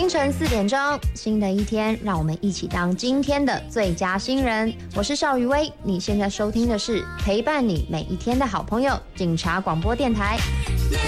晨4点钟，新的一天，让我们一起当今天的最佳新人。我是邵雨薇，你现在收听的是陪伴你每一天的好朋友——警察广播电台。